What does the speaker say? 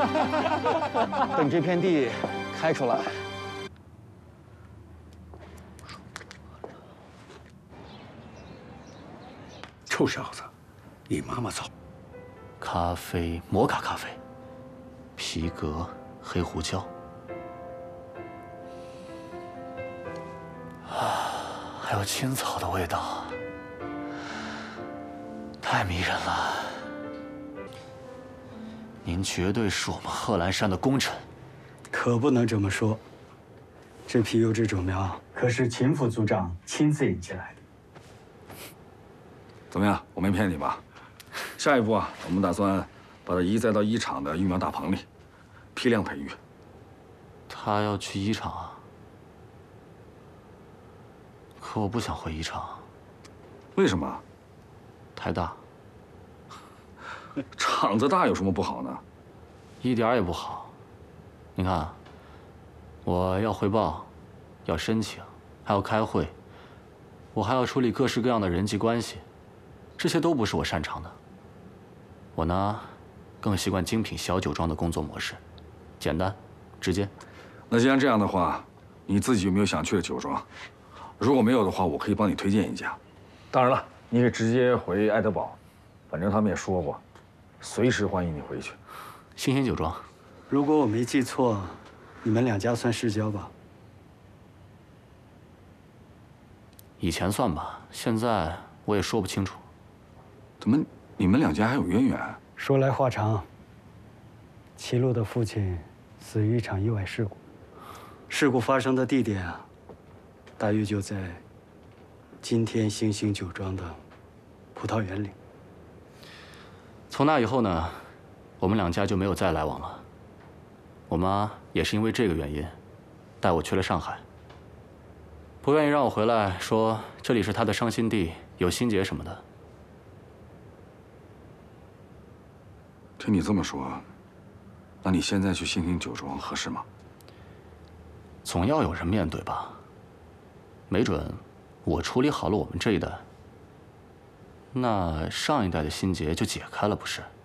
等这片地开出来， 臭小子，你妈妈走。 咖啡，摩卡咖啡，皮革，黑胡椒，还有青草的味道，太迷人了。您绝对是我们贺兰山的功臣。 可不能这么说。这批优质种苗可是秦副组长亲自引进来的。 怎么样？我没骗你吧？下一步啊，我们打算把它移栽到一厂的育苗大棚里，批量培育。 他要去一厂啊？可我不想回一厂。 为什么？ 太大。 厂子大有什么不好呢？ 一点也不好。你看，我要汇报，要申请，还要开会，我还要处理各式各样的人际关系，这些都不是我擅长的。我呢，更习惯精品小酒庄的工作模式，简单、直接。 那既然这样的话，你自己有没有想去的酒庄？如果没有的话，我可以帮你推荐一家。当然了，你可以直接回爱德堡，反正他们也说过，随时欢迎你回去。 新鲜酒庄。 如果我没记错，你们两家算世交吧？ 以前算吧，现在我也说不清楚。 怎么，你们两家还有渊源？ 说来话长。齐路的父亲死于一场意外事故，事故发生的地点啊，大约就在今天星星酒庄的葡萄园里。 从那以后呢，我们两家就没有再来往了。我妈也是因为这个原因，带我去了上海。不愿意让我回来，说这里是她的伤心地，有心结什么的。 听你这么说，那你现在去星星酒庄合适吗？ 总要有人面对吧。没准我处理好了我们这一代，那上一代的心结就解开了，不是？